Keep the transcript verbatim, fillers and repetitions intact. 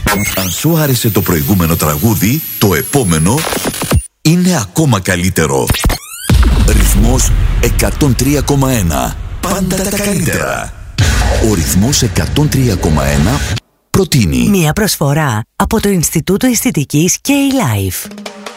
Αν σου άρεσε το προηγούμενο τραγούδι, το επόμενο είναι ακόμα καλύτερο. Ρυθμός εκατόν τρία κόμμα ένα. Πάντα τα καλύτερα. Ο ρυθμός εκατόν τρία κόμμα ένα προτείνει μια προσφορά από το Ινστιτούτο Αισθητικής K-Life.